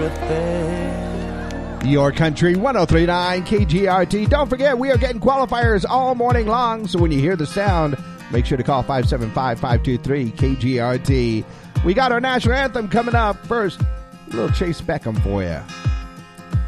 Your Country 103.9 KGRT. Don't forget, we are getting qualifiers all morning long, so when you hear the sound, make sure to call 575-523-KGRT. We got our national anthem coming up. First, a little Chase Beckham for you.